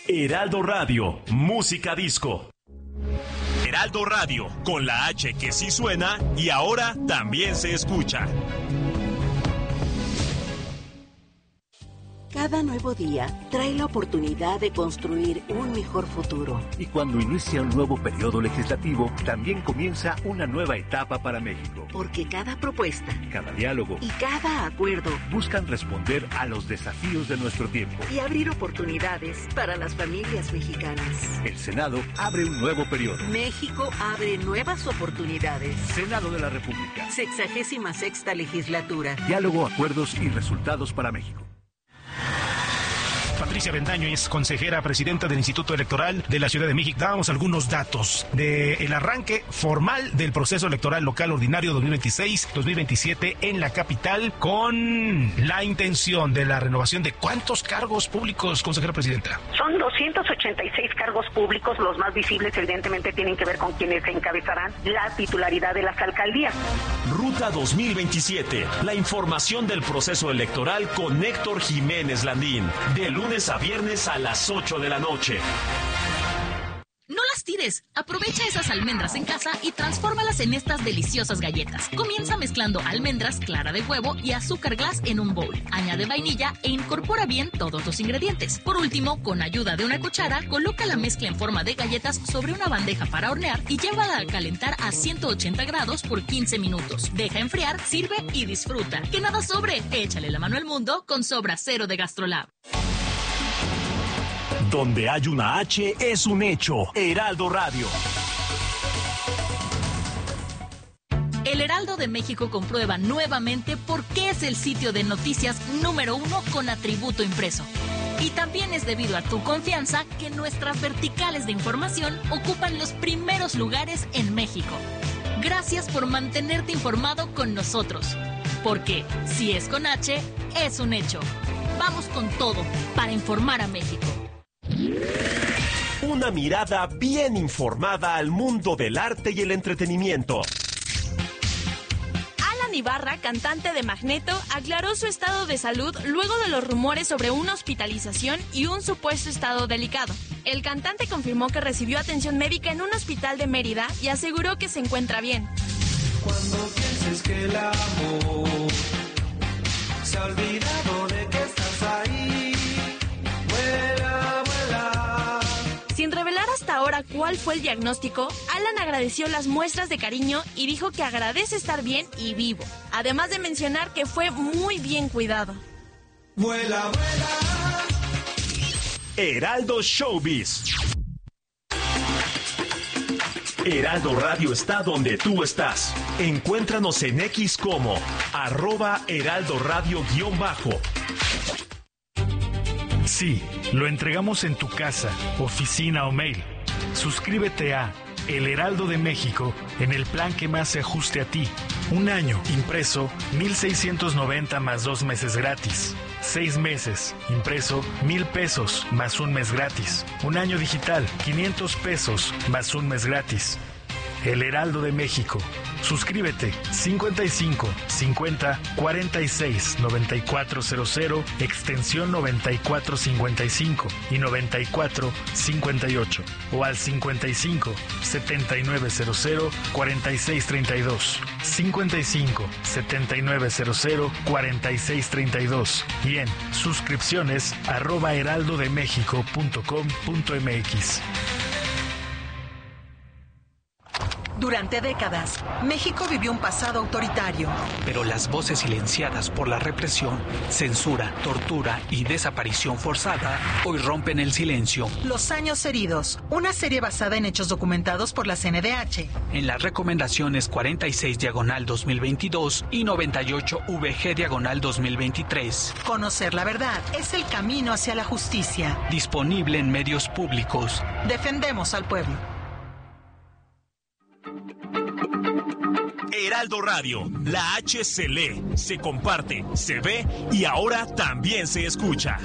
Heraldo Radio, música disco. Heraldo Radio, con la H que sí suena y ahora también se escucha. Cada nuevo día trae la oportunidad de construir un mejor futuro. Y cuando inicia un nuevo periodo legislativo, también comienza una nueva etapa para México. Porque cada propuesta, cada diálogo y cada acuerdo buscan responder a los desafíos de nuestro tiempo y abrir oportunidades para las familias mexicanas. El Senado abre un nuevo periodo. México abre nuevas oportunidades. Senado de la República. 66ª legislatura. Diálogo, acuerdos y resultados para México. Patricia Bendaño es consejera presidenta del Instituto Electoral de la Ciudad de México. Dábamos algunos datos del arranque formal del proceso electoral local ordinario 2026-2027 en la capital, con la intención de la renovación de ¿cuántos cargos públicos, consejera presidenta? Son 286 cargos públicos, los más visibles evidentemente tienen que ver con quienes encabezarán la titularidad de las alcaldías. Ruta 2027, la información del proceso electoral con Héctor Jiménez Landín, de lunes a viernes a las 8 de la noche. No las tires. Aprovecha esas almendras en casa y transfórmalas en estas deliciosas galletas. Comienza mezclando almendras, clara de huevo y azúcar glass en un bowl. Añade vainilla e incorpora bien todos los ingredientes. Por último, con ayuda de una cuchara, coloca la mezcla en forma de galletas sobre una bandeja para hornear y llévala a calentar a 180 grados por 15 minutos. Deja enfriar, sirve y disfruta. Que nada sobre. Échale la mano al mundo con Sobra Cero de GastroLab. Donde hay una H es un hecho. Heraldo Radio. El Heraldo de México comprueba nuevamente por qué es el sitio de noticias número 1 con atributo impreso. Y también es debido a tu confianza que nuestras verticales de información ocupan los primeros lugares en México. Gracias por mantenerte informado con nosotros. Porque si es con H, es un hecho. Vamos con todo para informar a México. Una mirada bien informada al mundo del arte y el entretenimiento. Alan Ibarra, cantante de Magneto, aclaró su estado de salud luego de los rumores sobre una hospitalización y un supuesto estado delicado. El cantante confirmó que recibió atención médica en un hospital de Mérida y aseguró que se encuentra bien. Cuando pienses que el amor se ha olvidado de que estás ahí, vuela, vuela. Sin revelar hasta ahora cuál fue el diagnóstico, Alan agradeció las muestras de cariño y dijo que agradece estar bien y vivo, además de mencionar que fue muy bien cuidado. Vuela, vuela. Heraldo Showbiz. Heraldo Radio está donde tú estás. Encuéntranos en X como @HeraldoRadio_. Sí, lo entregamos en tu casa, oficina o mail. Suscríbete a El Heraldo de México en el plan que más se ajuste a ti. Un año, impreso, 1,690 más 2 meses gratis. 6 meses, impreso, 1,000 pesos más un mes gratis. Un año digital, 500 pesos más un mes gratis. El Heraldo de México. Suscríbete 55 50 46 9400 extensión 9455 y 9458 o al 55 7900 4632 55 7900 4632 y en suscripciones @heraldodemexico.com.mx. Durante décadas, México vivió un pasado autoritario. Pero las voces silenciadas por la represión, censura, tortura y desaparición forzada hoy rompen el silencio. Los años heridos, una serie basada en hechos documentados por la CNDH. En las recomendaciones 46/2022 y 98/VG/2023. Conocer la verdad es el camino hacia la justicia. Disponible en medios públicos. Defendemos al pueblo. Heraldo Radio, la H se lee, se comparte, se ve y ahora también se escucha.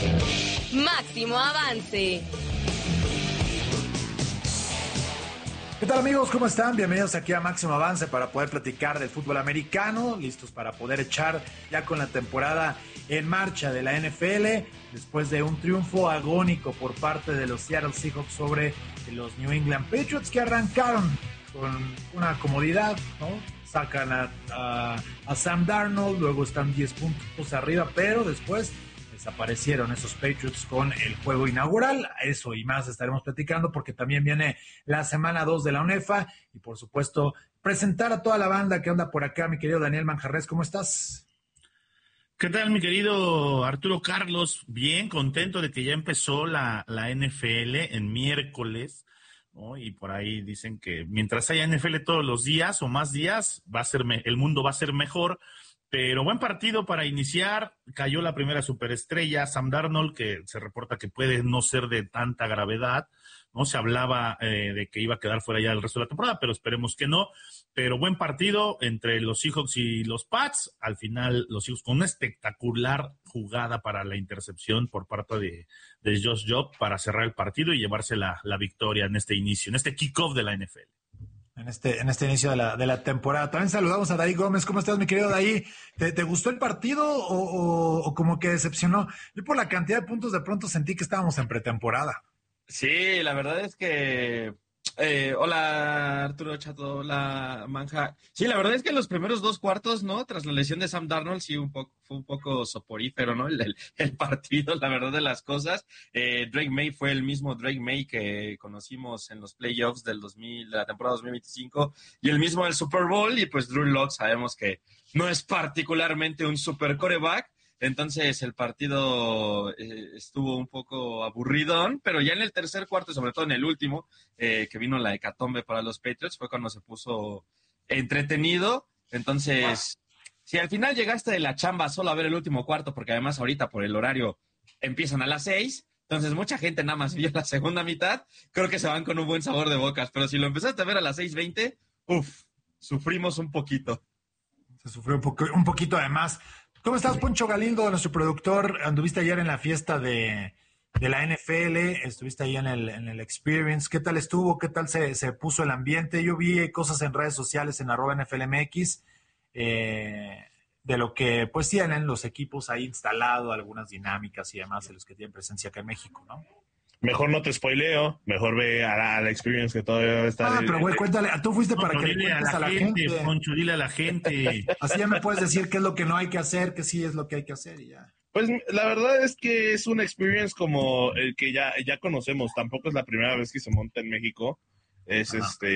Máximo avance. ¿Qué tal, amigos? ¿Cómo están? Bienvenidos aquí a Máximo Avance para poder platicar del fútbol americano, listos para poder echar ya con la temporada en marcha de la NFL, después de un triunfo agónico por parte de los Seattle Seahawks sobre los New England Patriots, que arrancaron con una comodidad, ¿no? Sacan a Sam Darnold, luego están 10 puntos arriba, pero después desaparecieron esos Patriots con el juego inaugural. Eso y más estaremos platicando porque también viene la semana 2 de la UNEFA y por supuesto presentar a toda la banda que anda por acá. Mi querido Daniel Manjarres, ¿cómo estás? ¿Qué tal, mi querido Arturo Carlos? Bien, contento de que ya empezó la NFL en miércoles, ¿no? Y por ahí dicen que mientras haya NFL todos los días o más días, el mundo va a ser mejor. Pero buen partido para iniciar. Cayó la primera superestrella, Sam Darnold, que se reporta que puede no ser de tanta gravedad, ¿no? Se hablaba de que iba a quedar fuera ya el resto de la temporada, pero esperemos que no. Pero buen partido entre los Seahawks y los Pats. Al final, los Seahawks con una espectacular jugada para la intercepción por parte de Josh Job para cerrar el partido y llevarse la victoria en este inicio, en este kickoff de la NFL. En este inicio de la temporada. También saludamos a Daí Gómez. ¿Cómo estás, mi querido Daí? ¿Te gustó el partido o como que decepcionó? Yo por la cantidad de puntos de pronto sentí que estábamos en pretemporada. Sí, la verdad es que... hola Arturo Chato, hola Manja. Sí, la verdad es que en los primeros 2 cuartos, ¿no? Tras la lesión de Sam Darnold, sí, fue un poco soporífero, ¿no? El partido, la verdad de las cosas. Drake May fue el mismo Drake May que conocimos en los playoffs de la temporada 2025 y el mismo del Super Bowl. Y pues Drew Lock sabemos que no es particularmente un super quarterback. Entonces el partido estuvo un poco aburridón, pero ya en el tercer cuarto, y sobre todo en el último, que vino la hecatombe para los Patriots, fue cuando se puso entretenido. Entonces, si al final llegaste de la chamba solo a ver el último cuarto, porque además ahorita por el horario empiezan a las 6, entonces mucha gente nada más vio la segunda mitad, creo que se van con un buen sabor de bocas, pero si lo empezaste a ver a las 6:20, sufrimos un poquito. Se sufrió un poquito además. ¿Cómo estás, Poncho Galindo, nuestro productor? Anduviste ayer en la fiesta de la NFL, estuviste ahí en el Experience. ¿Qué tal estuvo? ¿Qué tal se puso el ambiente? Yo vi cosas en redes sociales en @NFLMX de lo que pues tienen los equipos ahí instalado, algunas dinámicas y demás de los que tienen presencia acá en México, ¿no? Mejor no te spoileo, mejor ve a la Experience que todavía está. Pero güey, cuéntale, tú fuiste para que le cuentes a la gente. Poncho, dile a la gente. Así ya me puedes decir qué es lo que no hay que hacer, qué sí es lo que hay que hacer y ya. Pues la verdad es que es un Experience como el que ya conocemos, tampoco es la primera vez que se monta en México. Es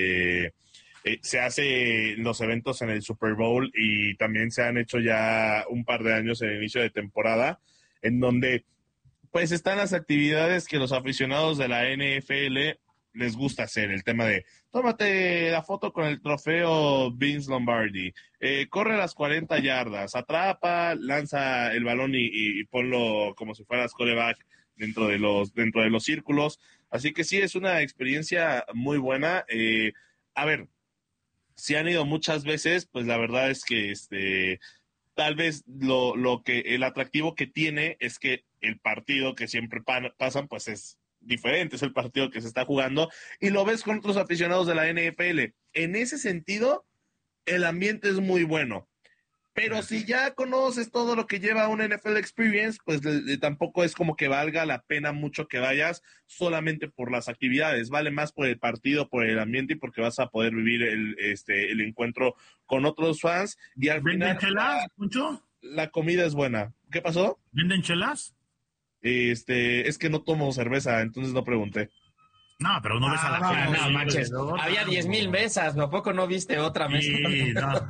se hace los eventos en el Super Bowl y también se han hecho ya un par de años en el inicio de temporada, en donde pues están las actividades que los aficionados de la NFL les gusta hacer. El tema de, tómate la foto con el trofeo Vince Lombardi, corre las 40 yardas, atrapa, lanza el balón y ponlo como si fueras quarterback dentro de los círculos. Así que sí, es una experiencia muy buena. A ver, si han ido muchas veces, pues la verdad es que tal vez el atractivo que tiene es que el partido que siempre pasan, pues es diferente, es el partido que se está jugando y lo ves con otros aficionados de la NFL. En ese sentido, el ambiente es muy bueno. Pero si ya conoces todo lo que lleva un NFL Experience, pues tampoco es como que valga la pena mucho que vayas solamente por las actividades. Vale más por el partido, por el ambiente y porque vas a poder vivir el encuentro con otros fans. Y al final, chelas, Poncho? La comida es buena. ¿Qué pasó? ¿Venden chelas? Es que no tomo cerveza, entonces no pregunté. No, pero no ves a la gente. No, manches. Había 10,000 mesas, ¿a poco no viste otra mesa? Sí,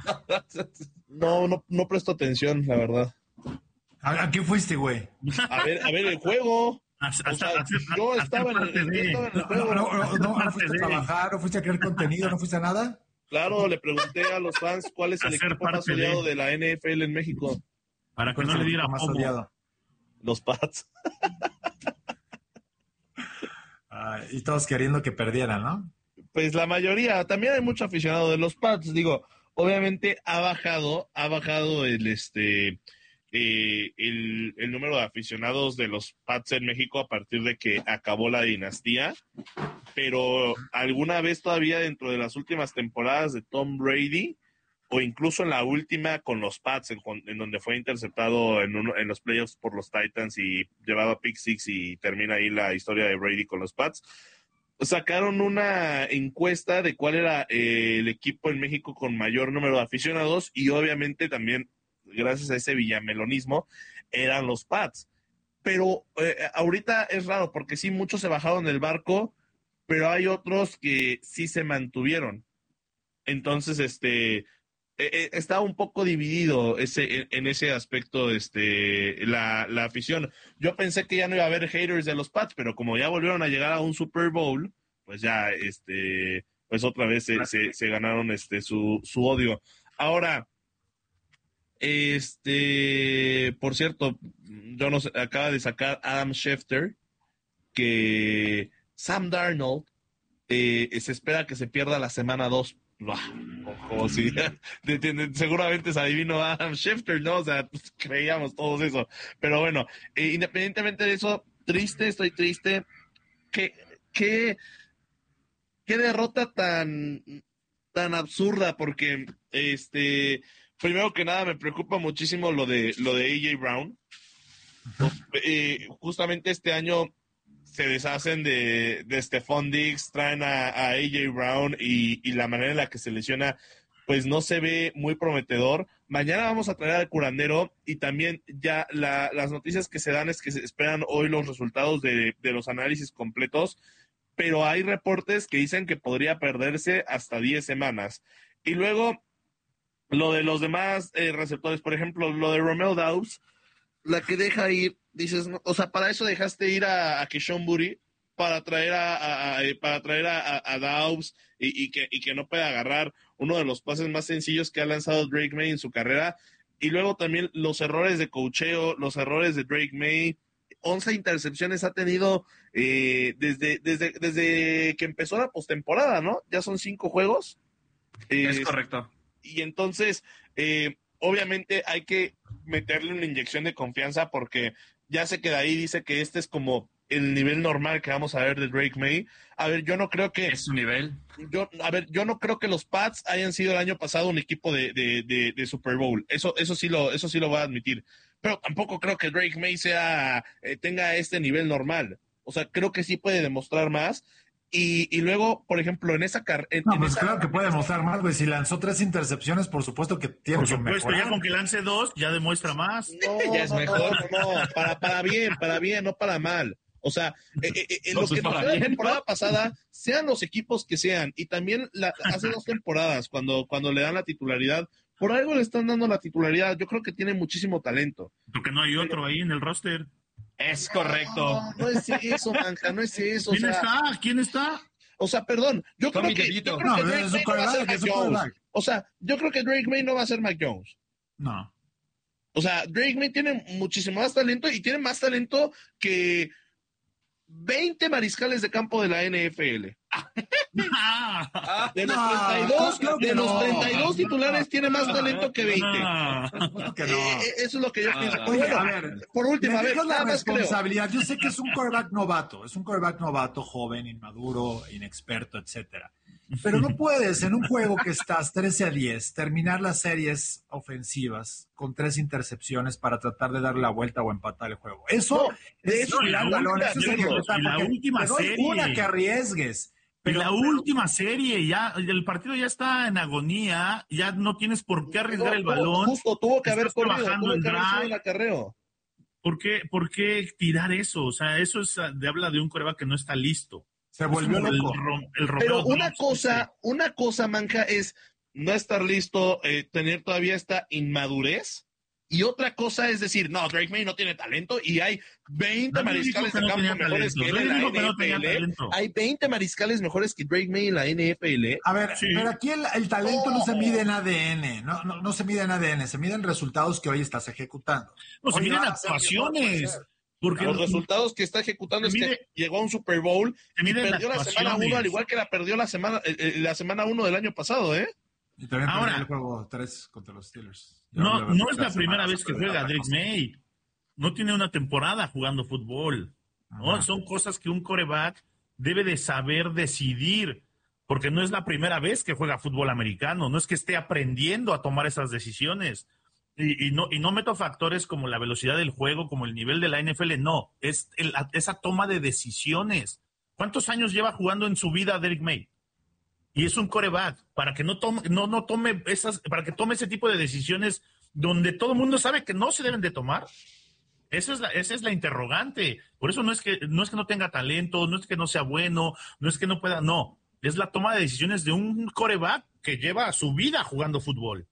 no presto atención, la verdad. ¿A qué fuiste, güey? A ver el juego. Yo estaba en el juego. ¿No fuiste a trabajar? ¿No fuiste a crear contenido? ¿No fuiste a nada? Claro, le pregunté a los fans cuál es el equipo más odiado de la NFL en México. Para que no le diera más odiado. Los Pats. Y todos queriendo que perdieran, ¿no? Pues la mayoría, también hay mucho aficionado de los Pats, digo, obviamente ha bajado el número de aficionados de los Pats en México a partir de que acabó la dinastía, pero alguna vez todavía dentro de las últimas temporadas de Tom Brady, o incluso en la última con los Pats, en donde fue interceptado en los playoffs por los Titans y llevaba pick six y termina ahí la historia de Brady con los Pats, sacaron una encuesta de cuál era el equipo en México con mayor número de aficionados y obviamente también, gracias a ese villamelonismo, eran los Pats. Pero ahorita es raro porque sí, muchos se bajaron del barco, pero hay otros que sí se mantuvieron. Entonces, está un poco dividido en ese aspecto la afición. Yo pensé que ya no iba a haber haters de los Pats, pero como ya volvieron a llegar a un Super Bowl, pues ya pues otra vez se ganaron su odio. Ahora, por cierto, yo no sé, acaba de sacar Adam Schefter que Sam Darnold se espera que se pierda la semana 2. Ojo, sí. Seguramente se adivinó Adam Schefter, ¿no? O sea, pues, creíamos todos eso. Pero bueno, independientemente de eso, estoy triste. ¿Qué derrota tan absurda? Porque, primero que nada, me preocupa muchísimo lo de A.J. Brown. Justamente este año se deshacen de Stephon Diggs, traen a A.J. Brown y la manera en la que se lesiona, pues no se ve muy prometedor. Mañana vamos a traer al curandero y también ya las noticias que se dan es que se esperan hoy los resultados de los análisis completos, pero hay reportes que dicen que podría perderse hasta 10 semanas. Y luego, lo de los demás receptores, por ejemplo, lo de Romeo Doubs, la que deja ir, dices, no, o sea, para eso dejaste ir a Keyshawn Boutte, para traer a Doubs y que no pueda agarrar uno de los pases más sencillos que ha lanzado Drake May en su carrera. Y luego también los errores de coacheo, los errores de Drake May. 11 intercepciones ha tenido desde que empezó la postemporada, ¿no? Ya son 5 juegos. Es correcto. Y entonces, obviamente hay que meterle una inyección de confianza porque ya se queda ahí, dice que este es como el nivel normal que vamos a ver de Drake May. A ver, yo no creo que... Es su nivel. Yo no creo que los Pats hayan sido el año pasado un equipo de Super Bowl. Eso sí lo voy a admitir. Pero tampoco creo que Drake May tenga este nivel normal. O sea, creo que sí puede demostrar más. Y luego, por ejemplo, en esa carrera... Claro que puede demostrar más, güey. Si lanzó 3 intercepciones, por supuesto que tiene por que supuesto, mejorar. ya con que lance 2, ya demuestra más. No, ya es mejor. No, para bien, no para mal. O sea, lo que nos la temporada pasada, sean los equipos que sean, y también hace 2 temporadas, cuando le dan la titularidad, por algo le están dando la titularidad. Yo creo que tiene muchísimo talento. Porque no hay otro ahí en el roster. Es correcto. No es eso, Manja, no es eso. ¿Quién está? O sea, perdón, yo creo que Drake May no va a ser Mac Jones. O sea, yo creo que Drake May no va a ser Mac Jones. No. O sea, Drake May tiene muchísimo más talento y tiene más talento que 20 mariscales de campo de la NFL. De los 32 titulares tiene más talento que 20. Eso es lo que yo pienso. Oye, a ver, por último, la responsabilidad. Yo sé que es un quarterback novato, joven, inmaduro, inexperto, etcétera. Pero no puedes en un juego que estás 13-10 terminar las series ofensivas con 3 intercepciones para tratar de darle la vuelta o empatar el juego. Eso es la última serie. Una que arriesgues. Pero la última serie, ya el partido ya está en agonía, ya no tienes por qué arriesgar el balón. Justo tuvo que haber corrido, trabajando en el acarreo. ¿Por qué tirar eso? O sea, eso habla de un quarterback que no está listo. Se volvió loco. Pero una cosa, Manja, es no estar listo, tener todavía esta inmadurez. Y otra cosa es decir, no, Drake May no tiene talento y hay 20 mariscales de campo mejores que él en la NFL. Hay 20 mariscales mejores que Drake May en la NFL. A ver, pero aquí el talento no se mide en ADN, no se mide en ADN, se mide en resultados que hoy estás ejecutando. No, se miden actuaciones. Porque los resultados que está ejecutando es que llegó a un Super Bowl y perdió la semana 1, al igual que la perdió la semana 1 del año pasado, ¿eh? Y también perdió el juego 3 contra los Steelers. No es la primera vez que juega Drake May. No tiene una temporada jugando fútbol. ¿no? Son cosas que un quarterback debe de saber decidir, porque no es la primera vez que juega fútbol americano, no es que esté aprendiendo a tomar esas decisiones. Y no meto factores como la velocidad del juego, como el nivel de la NFL, no, es esa toma de decisiones. ¿Cuántos años lleva jugando en su vida Drake May? Y es un quarterback, para que para que tome ese tipo de decisiones donde todo el mundo sabe que no se deben de tomar. Esa es la interrogante. Por eso no es que no tenga talento, no es que no sea bueno, no es que no pueda, no. Es la toma de decisiones de un quarterback que lleva su vida jugando fútbol.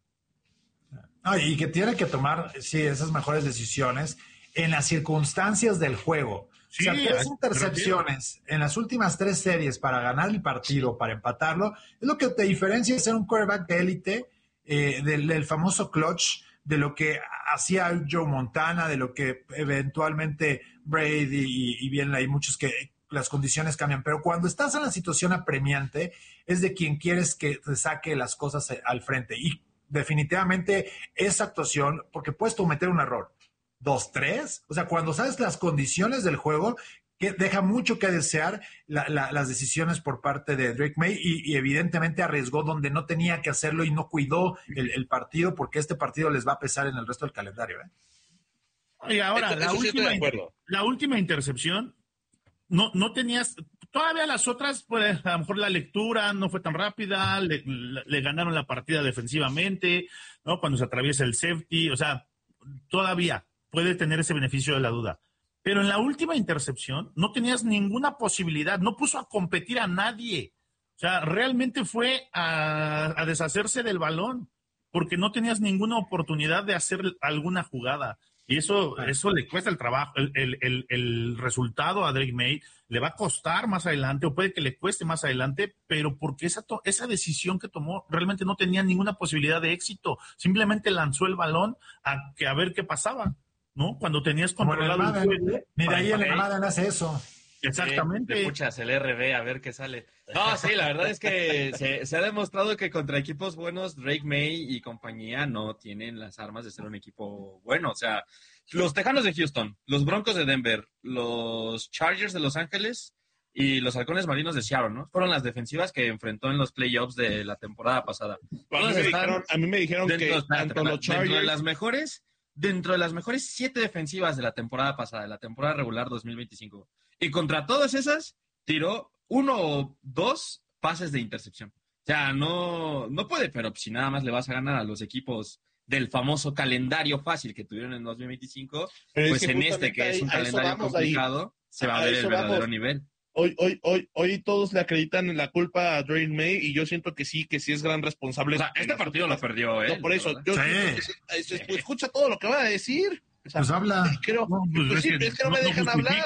Y que tiene que tomar, sí, esas mejores decisiones en las circunstancias del juego. Sí, o sea, 3 intercepciones en las últimas 3 series para ganar el partido, para empatarlo, es lo que te diferencia de ser un quarterback de élite, del famoso clutch, de lo que hacía Joe Montana, de lo que eventualmente Brady y bien hay muchos que las condiciones cambian, pero cuando estás en la situación apremiante es de quien quieres que te saque las cosas al frente. Y definitivamente esa actuación, porque puedes cometer un error, 2, 3, o sea, cuando sabes las condiciones del juego, que deja mucho que desear las decisiones por parte de Drake May y evidentemente arriesgó donde no tenía que hacerlo y no cuidó el partido, porque este partido les va a pesar en el resto del calendario. Y ahora, la última intercepción, no tenías, todavía las otras, pues a lo mejor la lectura no fue tan rápida, le ganaron la partida defensivamente, ¿no? Cuando se atraviesa el safety, o sea, todavía puede tener ese beneficio de la duda. Pero en la última intercepción no tenías ninguna posibilidad, no puso a competir a nadie. O sea, realmente fue a deshacerse del balón, porque no tenías ninguna oportunidad de hacer alguna jugada. Y eso le cuesta el trabajo, el resultado a Drake May le va a costar más adelante, o puede que le cueste más adelante, pero porque esa decisión que tomó realmente no tenía ninguna posibilidad de éxito. Simplemente lanzó el balón a ver qué pasaba, ¿no? Cuando tenías controlado el juego. Mira, ahí en el Madden hace eso. Exactamente. Escuchas el RB a ver qué sale. No, sí, la verdad es que se ha demostrado que contra equipos buenos, Drake May y compañía no tienen las armas de ser un equipo bueno. O sea, los Tejanos de Houston, los Broncos de Denver, los Chargers de Los Ángeles y los Halcones Marinos de Seattle, ¿no? Fueron las defensivas que enfrentó en los playoffs de la temporada pasada. A mí me dijeron que tanto los Chargers... Dentro de las mejores 7 defensivas de la temporada pasada, de la temporada regular 2025. Y contra todas esas, tiró 1 o 2 pases de intercepción. O sea, no puede, pero si nada más le vas a ganar a los equipos del famoso calendario fácil que tuvieron en 2025, pero pues en que es un calendario complicado, se va a ver el verdadero nivel. Hoy todos le acreditan la culpa a Drake May y yo siento que sí es gran responsable. O sea, este partido lo perdió, ¿eh? No, por eso, yo siento escucha todo lo que va a decir. O sea, pues habla. Es que no me dejan hablar.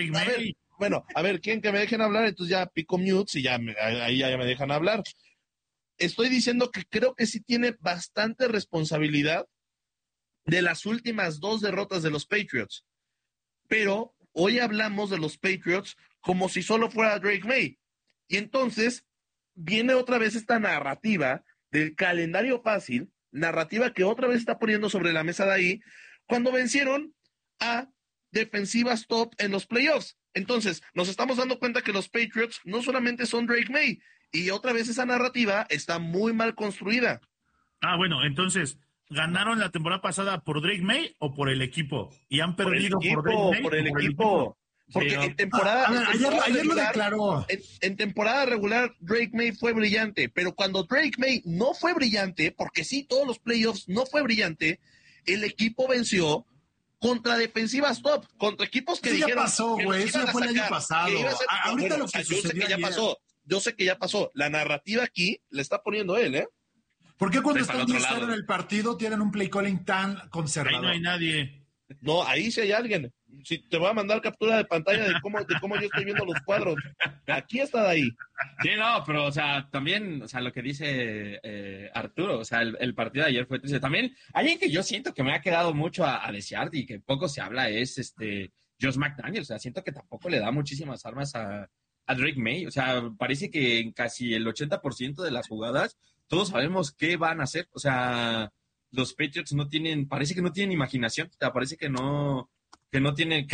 A ver, quieren que me dejen hablar, entonces ya pico mutes y ahí ya me dejan hablar. Estoy diciendo que creo que sí tiene bastante responsabilidad de las últimas 2 derrotas de los Patriots. Pero hoy hablamos de los Patriots como si solo fuera Drake May. Y entonces viene otra vez esta narrativa del calendario fácil, narrativa que otra vez está poniendo sobre la mesa de ahí, cuando vencieron a defensivas top en los playoffs. Entonces, nos estamos dando cuenta que los Patriots no solamente son Drake May, y otra vez esa narrativa está muy mal construida. Bueno, entonces, ¿ganaron la temporada pasada por Drake May o por el equipo? Y han perdido por Drake May. Por el equipo. Porque en temporada. Ayer lo declaró. En temporada regular, Drake May fue brillante. Pero cuando Drake May no fue brillante, porque sí, todos los playoffs no fue brillante, el equipo venció contra defensivas top, contra equipos que dijeron. Ya pasó, güey. Eso ya fue el año pasado. Ahorita lo que yo sé que ya pasó. Yo sé que ya pasó. La narrativa aquí le está poniendo él, ¿eh? ¿Por qué cuando están 10-0 en el partido tienen un play calling tan conservador? Ahí no hay nadie. No, ahí sí hay alguien. Si te voy a mandar captura de pantalla de cómo yo estoy viendo los cuadros. Aquí está ahí. Sí, no, pero, o sea, también, o sea, lo que dice Arturo, o sea, el partido de ayer fue triste. También, alguien que yo siento que me ha quedado mucho a desear y que poco se habla es Josh McDaniels. O sea, siento que tampoco le da muchísimas armas a Drake May. O sea, parece que en casi el 80% de las jugadas todos sabemos qué van a hacer. O sea, los Patriots parece que no tienen imaginación. O sea, parece que no tienen, que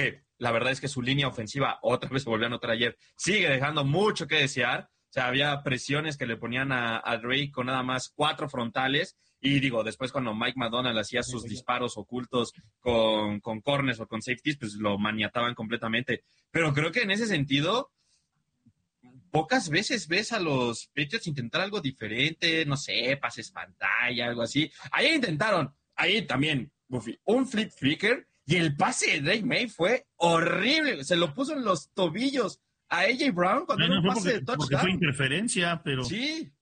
la verdad es que su línea ofensiva, otra vez se volvió a notar ayer, sigue dejando mucho que desear. O sea, había presiones que le ponían a Drake con nada más 4 frontales. Y digo, después cuando Mike McDonald hacía sus disparos ocultos con corners o con safeties, pues lo maniataban completamente. Pero creo que en ese sentido, pocas veces ves a los Patriots intentar algo diferente, no sé, pases pantalla, algo así. Ahí intentaron, ahí también, Buffy, un flip flicker y el pase de Drake May fue horrible. Se lo puso en los tobillos a AJ Brown cuando era un pase de touchdown. Porque fue interferencia, pero... Sí.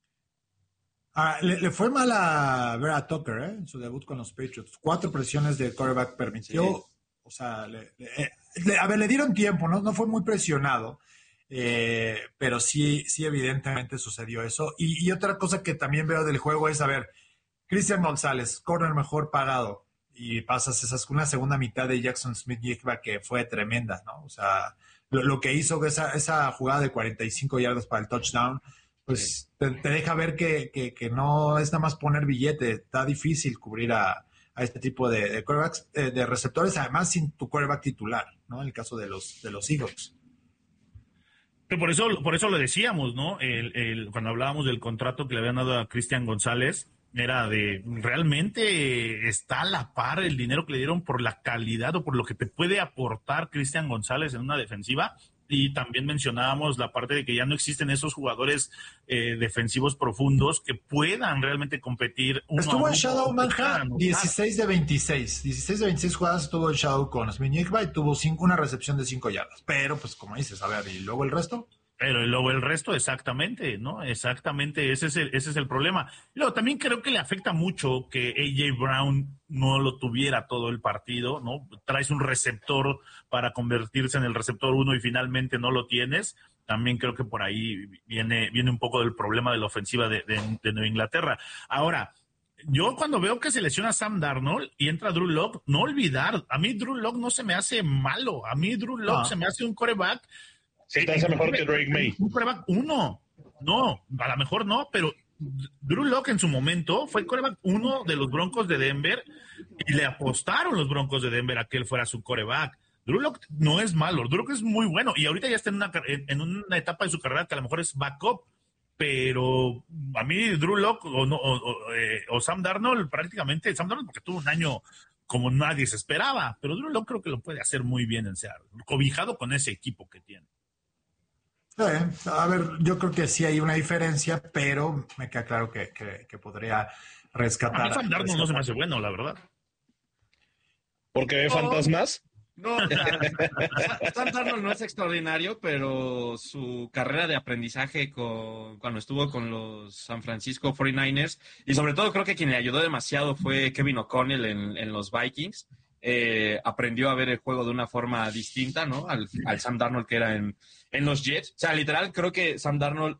Le fue mal a Vera Tucker, en su debut con los Patriots. 4 presiones de quarterback permitió. Sí. O sea, le dieron tiempo, ¿no? No fue muy presionado. Pero sí evidentemente sucedió eso. Y otra cosa que también veo del juego es, a ver, Christian González, corner mejor pagado. Y pasas una segunda mitad de Jackson Smith-Njigba que fue tremenda, ¿no? O sea, lo que hizo esa jugada de 45 yardas para el touchdown, pues te deja ver que no es nada más poner billete. Está difícil cubrir a este tipo de quarterbacks, de receptores, además sin tu quarterback titular, ¿no? En el caso de los Seahawks. Pero por eso lo decíamos, ¿no? Cuando hablábamos del contrato que le habían dado a Christian González, era de, ¿realmente está a la par el dinero que le dieron por la calidad o por lo que te puede aportar Christian González en una defensiva? Y también mencionábamos la parte de que ya no existen esos jugadores defensivos profundos que puedan realmente competir. Estuvo en Shadow Manja 16 de 26 jugadas estuvo en Shadow con Smith-Njigba y tuvo una recepción de 5 yardas. Pero, pues, como dices, a ver, ¿y luego el resto? Pero luego el resto, exactamente, ¿no? Exactamente, ese es el problema. Luego, también creo que le afecta mucho que A.J. Brown no lo tuviera todo el partido, ¿no? Traes un receptor para convertirse en el receptor 1 y finalmente no lo tienes. También creo que por ahí viene un poco del problema de la ofensiva de Nueva Inglaterra. Ahora, yo cuando veo que se lesiona Sam Darnold y entra Drew Lock, no olvidar, a mí Drew Lock no se me hace malo, a mí Drew Lock se me hace un quarterback. Sí, te hace mejor que Drake May. Un quarterback 1. No, a lo mejor no, pero Drew Lock en su momento fue el quarterback 1 de los Broncos de Denver y le apostaron los Broncos de Denver a que él fuera su quarterback. Drew Lock no es malo, Drew Lock es muy bueno y ahorita ya está en una etapa de su carrera que a lo mejor es backup, pero a mí Drew Lock o Sam Darnold prácticamente, Sam Darnold porque tuvo un año como nadie se esperaba, pero Drew Lock creo que lo puede hacer muy bien en Seattle, cobijado con ese equipo que tiene. A ver, yo creo que sí hay una diferencia, pero me queda claro que podría rescatar. A mí Sam Darnold no se me hace bueno, la verdad. ¿Porque ve fantasmas? No, Sam Darnold no es extraordinario, pero su carrera de aprendizaje cuando estuvo con los San Francisco 49ers, y sobre todo creo que quien le ayudó demasiado fue Kevin O'Connell en los Vikings. Aprendió a ver el juego de una forma distinta, ¿no? Al Sam Darnold que era en los Jets. O sea, literal, creo que Sam Darnold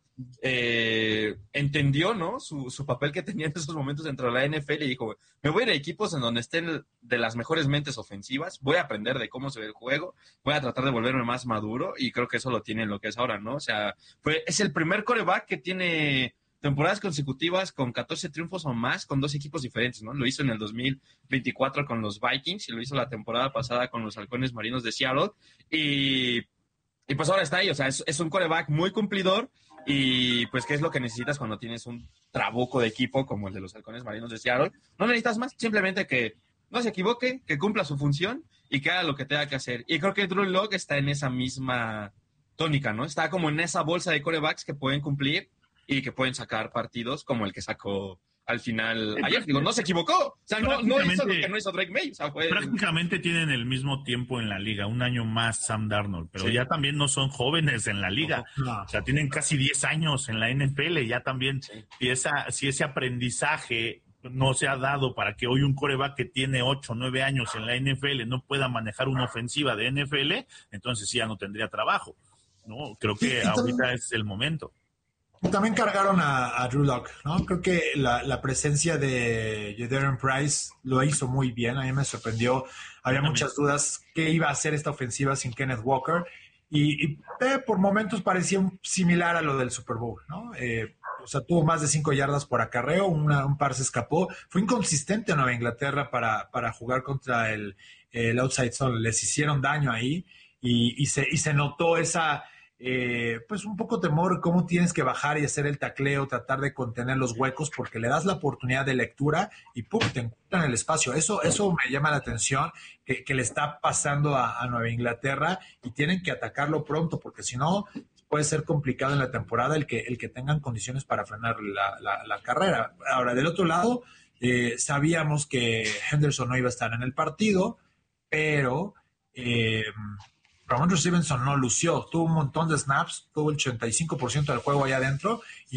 entendió, ¿no? Su papel que tenía en esos momentos dentro de la NFL y dijo, me voy a ir a equipos en donde estén de las mejores mentes ofensivas, voy a aprender de cómo se ve el juego, voy a tratar de volverme más maduro y creo que eso lo tiene en lo que es ahora, ¿no? O sea, es el primer quarterback que tiene temporadas consecutivas con 14 triunfos o más con 2 equipos diferentes, ¿no? Lo hizo en el 2024 con los Vikings y lo hizo la temporada pasada con los Halcones Marinos de Seattle y pues ahora está ahí, o sea, es un quarterback muy cumplidor y pues qué es lo que necesitas cuando tienes un trabuco de equipo como el de los Halcones Marinos de Seattle. No necesitas más, simplemente que no se equivoque, que cumpla su función y que haga lo que tenga que hacer. Y creo que Drew Lock está en esa misma tónica, ¿no? Está como en esa bolsa de quarterbacks que pueden cumplir y que pueden sacar partidos como el que sacó al final ayer. Digo, no se equivocó. O sea, no hizo lo que no hizo Drake May. O sea, prácticamente tienen el mismo tiempo en la liga, un año más Sam Darnold, pero ya también no son jóvenes en la liga. No. O sea, tienen casi 10 años en la NFL. Ya también, si ese aprendizaje no se ha dado para que hoy un quarterback que tiene 8 o 9 años en la NFL no pueda manejar una ofensiva de NFL, entonces ya no tendría trabajo. No, creo que ahorita es el momento. También cargaron a Drew Lock, ¿no? Creo que la presencia de Jadarian Price lo hizo muy bien. A mí me sorprendió. Había muchas dudas qué iba a hacer esta ofensiva sin Kenneth Walker. Y por momentos parecía similar a lo del Super Bowl, ¿no? sea, tuvo más de 5 yardas por acarreo, un par se escapó. Fue inconsistente Nueva Inglaterra para jugar contra el outside zone. Les hicieron daño ahí y se notó esa, pues un poco temor, cómo tienes que bajar y hacer el tacleo, tratar de contener los huecos, porque le das la oportunidad de lectura y ¡pum!, te encuentran el espacio. Eso me llama la atención, que le está pasando a Nueva Inglaterra, y tienen que atacarlo pronto, porque si no puede ser complicado en la temporada el que tengan condiciones para frenar la carrera. Ahora, del otro lado, sabíamos que Henderson no iba a estar en el partido, pero Ramondre Stevenson no lució, tuvo un montón de snaps, tuvo el 85% del juego allá adentro, y